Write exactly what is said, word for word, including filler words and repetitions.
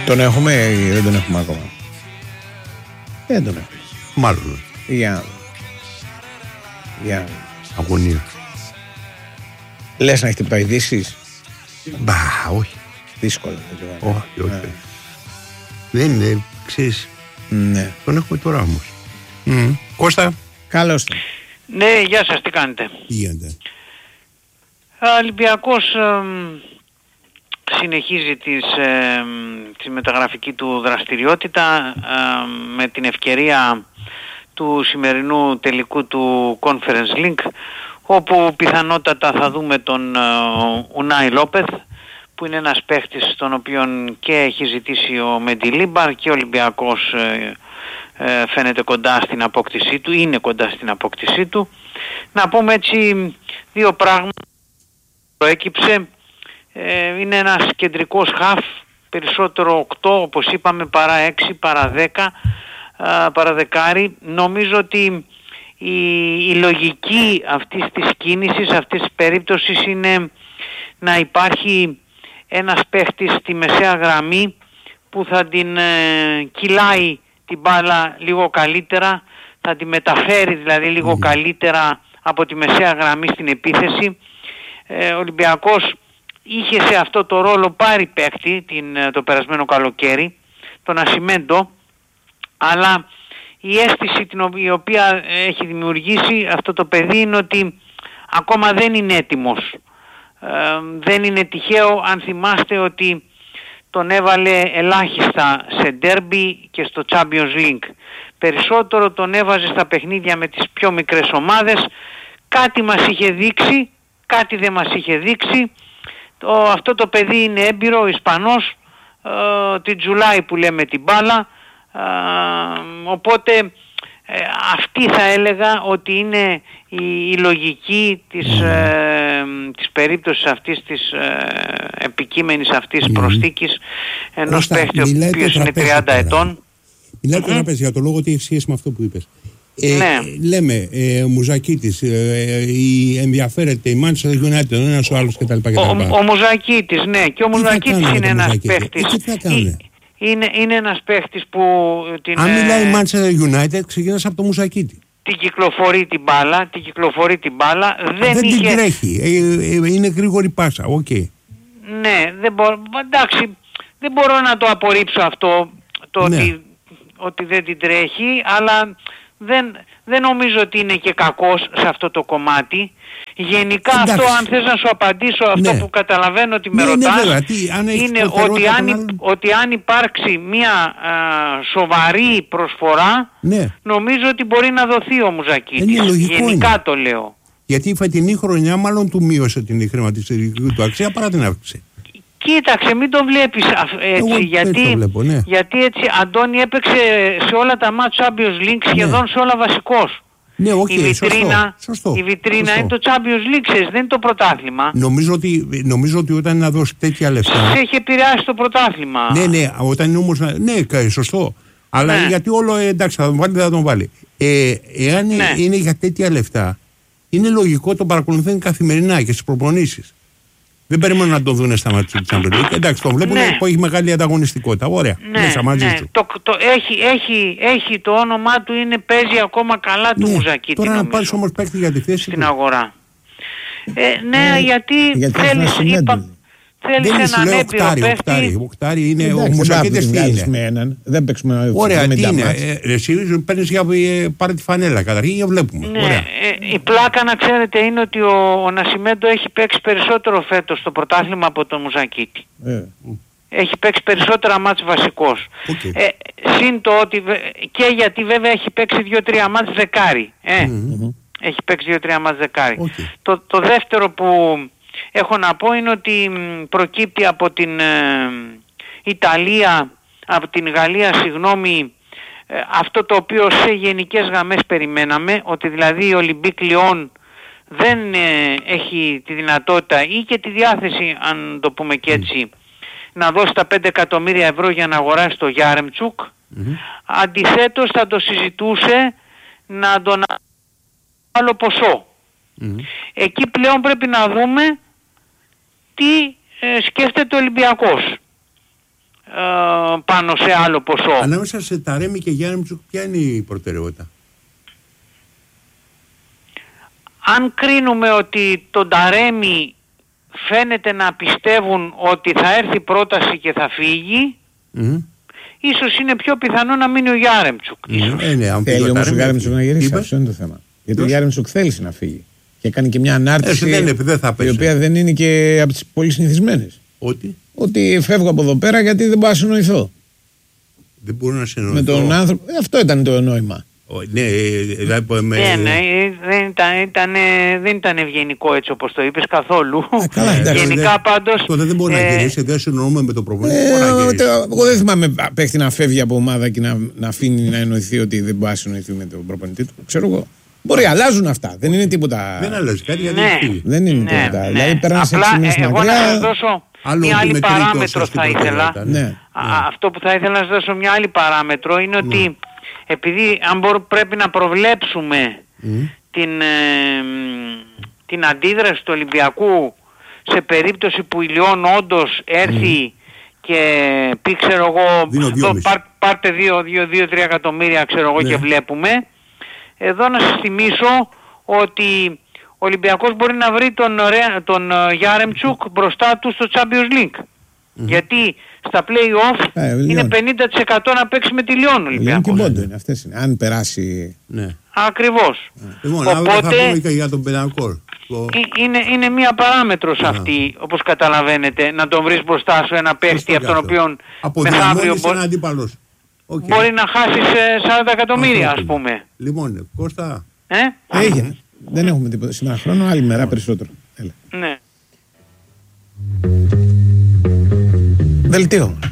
Τον έχουμε ή δεν τον έχουμε ακόμα? Δεν τον έχουμε. Μάλλον. Για. Για. Αγωνία. Λες να έχετε παϊδήσεις? Μπα, όχι. Δύσκολο. Όχι, όχι. Ναι. Δεν είναι, ξέρεις. Ναι. Τον έχουμε τώρα όμως. Mm. Κώστα. Καλώς. Ναι, γεια σας, τι κάνετε? Τι γίνεται? Ο Ολυμπιακός ε, συνεχίζει τις, ε, τη μεταγραφική του δραστηριότητα ε, με την ευκαιρία του σημερινού τελικού του Conference League, όπου πιθανότατα θα δούμε τον Ουνάι Λόπεθ, που είναι ένας παίχτης τον οποίον και έχει ζητήσει ο Μεντιλίμπαρ και ο Ολυμπιακός ε, ε, φαίνεται κοντά στην απόκτησή του, είναι κοντά στην απόκτησή του. Να πούμε έτσι δύο πράγματα που προέκυψε. Ε, είναι ένας κεντρικός χαφ, περισσότερο οκτώ όπως είπαμε, παρά έξι, παρά δέκα, α, παρά δεκάρι. Νομίζω ότι η, η λογική αυτής της κίνησης, αυτής της περίπτωσης είναι να υπάρχει ένας παίχτης στη μεσαία γραμμή που θα την ε, κυλάει την μπάλα λίγο καλύτερα, θα τη μεταφέρει δηλαδή λίγο mm. καλύτερα από τη μεσαία γραμμή στην επίθεση. Ε, ο Ολυμπιακός είχε σε αυτό το ρόλο πάρει παίχτη την, το περασμένο καλοκαίρι, τον Ασιμέντο, αλλά η αίσθηση την οποία, η οποία έχει δημιουργήσει αυτό το παιδί είναι ότι ακόμα δεν είναι έτοιμος. Ε, δεν είναι τυχαίο αν θυμάστε ότι τον έβαλε ελάχιστα σε ντέρμπι και στο Champions League. Περισσότερο τον έβαζε στα παιχνίδια με τις πιο μικρές ομάδες. Κάτι μας είχε δείξει, κάτι δεν μας είχε δείξει. Το, αυτό το παιδί είναι έμπειρο, ο Ισπανός, ε, την τζουλάει που λέμε την μπάλα. Ε, οπότε ε, αυτή θα έλεγα ότι είναι η, η λογική της, ε, της περίπτωσης αυτής της ε, επικείμενης αυτής mm. προσθήκης ενός παίχτη ο οποίος είναι τριάντα ετών. Μιλάει το τραπέζι για το λόγο ότι έχει σχέση με αυτό που είπες. Ε, ναι. Λέμε ε, Μουζακίτης, ε, η ενδιαφέρεται η Manchester United, ο ένας ο άλλος κτλ. Ο, ο, ο Μουζακίτης, ναι, και ο Μουζακίτης είναι ένας παίχτης. Ε, τι θα κάνουν? Είναι, είναι ένας παίχτης που την, αν μιλάει η Manchester United, ξεκινάς από το Μουζακίτη. Την κυκλοφορεί την μπάλα, την κυκλοφορεί την μπάλα. Δεν, δεν είχε... την τρέχει, ε, ε, είναι γρήγορη πάσα, οκ. Okay. Ναι, δεν μπορώ, εντάξει, δεν μπορώ να το απορρίψω αυτό, το ναι. ότι, ότι δεν την τρέχει, αλλά δεν, δεν νομίζω ότι είναι και κακός σε αυτό το κομμάτι. Γενικά εντάξει. Αυτό, αν θες να σου απαντήσω αυτό ναι. που καταλαβαίνω ότι με ναι, ρωτάς, ναι, βέβαια. Τι, αν είναι ότι αν, άλλο... ότι αν υπάρξει μια α, σοβαρή προσφορά, ναι. νομίζω ότι μπορεί να δοθεί ο Μουζακίτης. Γενικά είναι. Το λέω. Γιατί η φετινή χρονιά μάλλον του μείωσε την χρηματιστηρική του αξία παρά την αύξηση. Κοίταξε, μην το βλέπεις έτσι, Εγώ γιατί, το βλέπω, ναι. γιατί έτσι Αντώνη έπαιξε σε όλα τα match Champions League σχεδόν ναι. σε όλα βασικός. Ναι, okay, η βιτρίνα, σωστό, σωστό, η βιτρίνα σωστό. είναι το Champions League, δεν είναι το πρωτάθλημα. Νομίζω ότι, νομίζω ότι όταν να δώσει τέτοια λεφτά... Σε έχει επηρεάσει το πρωτάθλημα. Ναι, ναι, όταν είναι όμως... Ναι, σωστό. Αλλά ναι. γιατί όλο, εντάξει, θα τον βάλει, δεν θα τον βάλει. Ε, εάν ναι. είναι για τέτοια λεφτά, είναι λογικό το παρακολουθούν καθημερινά και στις προπονήσεις. Δεν περιμένουν να το δουν στα μάτια του Champions League. Εντάξει, το βλέπουν ναι. που έχει μεγάλη ανταγωνιστικότητα. Ωραία. Ναι, μέσα μαζί ναι. του. Το, το, έχει, έχει, έχει το όνομά του, είναι, παίζει ακόμα καλά του ναι. Μουζακίτη. Τώρα να πάρεις όμως παίκτη για τη θέση στην του. αγορά. Ε, ναι, ε, γιατί, γιατί θέλεις, είπα, θέλεις έναν έμπειρο παίκτη. Οκτάρι είναι, ο Μουζακίτης τι είναι. Δεν παίξουμε. Ωραία, τι είναι. Εσύ παίρνεις για πάρε τη φανέλα καταρχήν για βλέπουμε. Η πλάκα να ξέρετε είναι ότι ο Νασιμέντο έχει παίξει περισσότερο φέτος στο πρωτάθλημα από τον Μουζακίτη. Έχει παίξει περισσότερα μάτς βασικός. Okay. Ε, συν το ότι και γιατί βέβαια έχει παίξει δύο τρία μάτς δεκάρι. Ε. Mm-hmm. Έχει παίξει δύο τρία μάτς δεκάρι. Okay. Το, το δεύτερο που έχω να πω είναι ότι προκύπτει από την ε, Ιταλία, από την Γαλλία, συγγνώμη, ε, αυτό το οποίο σε γενικές γραμμές περιμέναμε, ότι δηλαδή ο Ολυμπίκ Λιόν δεν ε, έχει τη δυνατότητα ή και τη διάθεση, αν το πούμε και έτσι, mm. να δώσει τα πέντε εκατομμύρια ευρώ για να αγοράσει το Γιάρεμτσουκ. Mm-hmm. Αντιθέτως θα το συζητούσε να τον άλλο ποσό. Mm-hmm. Εκεί πλέον πρέπει να δούμε τι ε, σκέφτεται ο Ολυμπιακός. πάνω σε άλλο ποσό. Ανάμεσα σε Ταρέμι και Γιάρεμτσουκ ποια είναι η προτεραιότητα? Αν κρίνουμε ότι τον Ταρέμι φαίνεται να πιστεύουν ότι θα έρθει πρόταση και θα φύγει, mm-hmm. ίσως είναι πιο πιθανό να μείνει ο Γιάρεμτσουκ. Mm-hmm. Ε, ναι, αν θέλει όμως ο Γιάρεμτσουκ να γυρίσει, αυτό είναι το θέμα. Γιατί ο Γιάρεμτσουκ θέλησε να φύγει. Και κάνει και μια ανάρτηση ε, δεν, δεν θα η οποία δεν είναι και από τις πολύ συνηθισμένες. Ότι? Ότι φεύγω από εδώ πέρα γιατί δεν μπορώ να συνοηθώ. Δεν μπορώ να συνοηθώ. Με τον άνθρωπο. Ε, αυτό ήταν το νόημα. Ναι, δηλαδή, με... ναι, ναι, δεν ήταν, ήταν, δεν ήταν ευγενικό έτσι όπως το είπες καθόλου. Α, καλά, εντάξει, γενικά δε, πάντως... Τότε δεν μπορεί ε, να γυρίσει, δεν συνοούμε με το προπονητή. Ε, εγώ δεν θυμάμαι παίχτη να φεύγει από ομάδα και να, να αφήνει να εννοηθεί ότι δεν μπορεί να συνοηθεί με τον προπονητή του. Ξέρω εγώ. Μπορεί, αλλάζουν αυτά. Δεν είναι τίποτα. Δεν αλλάζει κάτι γιατί ναι, δεν είναι ναι, τίποτα. Ναι. Δηλαδή πέρασε έξι μήνες εγώ μακριά. να σας δώσω άλλο μια άλλη παράμετρο θα ήθελα. Ναι. Α, αυτό που θα ήθελα να σας δώσω μια άλλη παράμετρο είναι ότι ναι. επειδή αν μπορούμε, πρέπει να προβλέψουμε mm. την, ε, την αντίδραση του Ολυμπιακού σε περίπτωση που η Λιόν όντως έρθει mm. και πει ξέρω εγώ δίνω, πάρ, πάρτε δύο τρία εκατομμύρια ξέρω εγώ ναι. και βλέπουμε. Εδώ να σας θυμίσω ότι ο Ολυμπιακός μπορεί να βρει τον, τον Γιάρεμτσουκ μπροστά του στο Champions League. Mm-hmm. Γιατί στα play-off ε, είναι πενήντα τοις εκατό να παίξει με τη Λιόν ο Ολυμπιακός. Λιόν και Πόντο είναι αυτές είναι. Αν περάσει... Ναι. Ακριβώς. Λοιπόν, οπότε θα πούμε και για τον Πενακόρ. Είναι, είναι μία παράμετρος yeah. αυτή, όπως καταλαβαίνετε, να τον βρεις μπροστά σου ένα παίχτη από τον οποίο μεθαύριο μπορεί, αντίπαλος. Okay. μπορεί να χάσεις σαράντα εκατομμύρια ας πούμε. Λοιπόν, Κώστα. Ε? Έγινε. Δεν έχουμε τίποτα σήμερα χρόνο, άλλη μέρα περισσότερο. Έλα. Ναι. Δελτίο.